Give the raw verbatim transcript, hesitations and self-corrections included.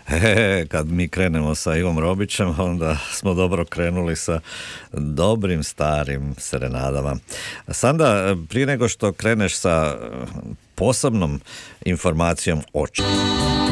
E, kad mi krenemo sa Ivom Robićem, onda smo dobro krenuli sa dobrim starim serenadama. Sanda, prije nego što kreneš sa posebnom informacijom o